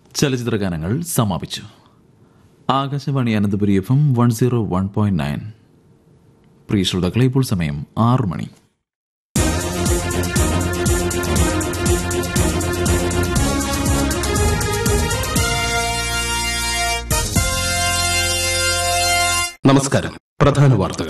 ചലച്ചിത്രഗാനങ്ങൾ സമാപിച്ചു. ആകാശവാണി അനന്തപുരി FM 101.9. പ്രിയ ശ്രോതാക്കളെ, ഇപ്പോൾ സമയം 6 മണി. നമസ്കാരം. പ്രധാന വാർത്തകൾ.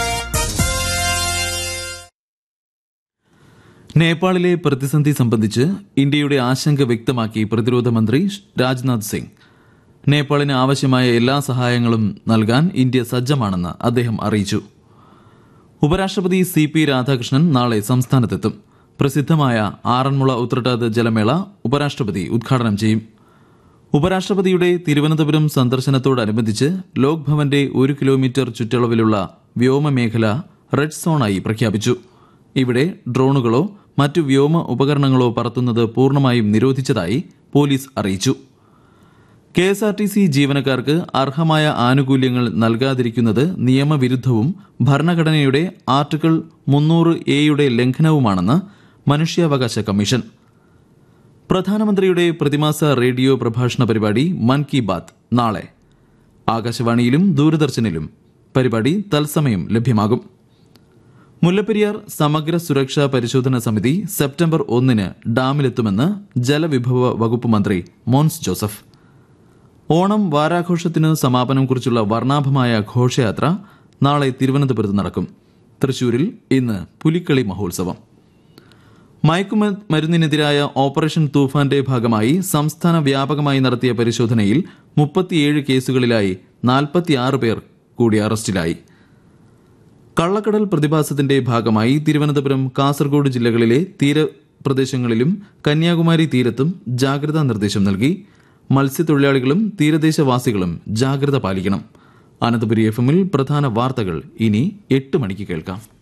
നേപ്പാളിലെ പ്രതിസന്ധി സംബന്ധിച്ച് ഇന്ത്യയുടെ ആശങ്ക വ്യക്തമാക്കി പ്രതിരോധ മന്ത്രി രാജ്നാഥ് സിംഗ്. നേപ്പാളിന് ആവശ്യമായ എല്ലാ സഹായങ്ങളും നൽകാൻ ഇന്ത്യ സജ്ജമാണെന്ന് അദ്ദേഹം അറിയിച്ചു. ഉപരാഷ്ട്രപതി CP രാധാകൃഷ്ണൻ നാളെ സംസ്ഥാനത്തെത്തും. പ്രസിദ്ധമായ ആറന്മുള ഉത്രട്ടാത് ജലമേള ഉപരാഷ്ട്രപതി ഉദ്ഘാടനം ചെയ്യും. ഉപരാഷ്ട്രപതിയുടെ തിരുവനന്തപുരം സന്ദർശനത്തോടനുബന്ധിച്ച് ലോക് ഭവന്റെ 1 കിലോമീറ്റർ ചുറ്റളവിലുള്ള വ്യോമമേഖല റെഡ് സോണായി പ്രഖ്യാപിച്ചു. ഇവിടെ ഡ്രോണുകളോ മറ്റു വ്യോമ ഉപകരണങ്ങളോ പറത്തുന്നത് പൂർണ്ണമായും നിരോധിച്ചതായി പോലീസ് അറിയിച്ചു. KSRTC ജീവനക്കാർക്ക് അർഹമായ ആനുകൂല്യങ്ങൾ നൽകാതിരിക്കുന്നത് നിയമവിരുദ്ധവും ഭരണഘടനയുടെ ആർട്ടിക്കിൾ 300A ലംഘനവുമാണെന്ന് മനുഷ്യാവകാശ കമ്മീഷൻ. പ്രധാനമന്ത്രിയുടെ പ്രതിമാസ റേഡിയോ പ്രഭാഷണ പരിപാടി മൻ കി ബാത്ത് നാളെ ആകാശവാണിയിലും ദൂരദർശനിലും പരിപാടി തത്സമയം ലഭ്യമാകും. മുല്ലപ്പെരിയാർ സമഗ്ര സുരക്ഷാ പരിശോധന സമിതി സെപ്റ്റംബർ 1 ഡാമിലെത്തുമെന്ന് ജലവിഭവ വകുപ്പ് മന്ത്രി മോൻസ് ജോസഫ്. ഓണം വാരാഘോഷത്തിന് സമാപനം കുറിച്ചുള്ള വർണ്ണാഭമായ ഘോഷയാത്ര നാളെ തിരുവനന്തപുരത്ത് നടക്കും. തൃശൂരിൽ ഇന്ന് പുലിക്കളി മഹോത്സവം. മയക്കുമരുന്നിനെതിരായ ഓപ്പറേഷൻ തൂഫാന്റെ ഭാഗമായി സംസ്ഥാന വ്യാപകമായി നടത്തിയ പരിശോധനയിൽ 37 കേസുകളിലായി 46 പേർ കൂടി അറസ്റ്റിലായി. കള്ളക്കടൽ പ്രതിഭാസത്തിന്റെ ഭാഗമായി തിരുവനന്തപുരം, കാസർഗോഡ് ജില്ലകളിലെ തീരപ്രദേശങ്ങളിലും കന്യാകുമാരി തീരത്തും ജാഗ്രതാ നിർദ്ദേശം നൽകി. മത്സ്യത്തൊഴിലാളികളും തീരദേശവാസികളും ജാഗ്രത പാലിക്കണം. അനന്തപുരി FM പ്രധാന വാർത്തകൾ ഇനി 8 മണിക്ക് കേൾക്കാം.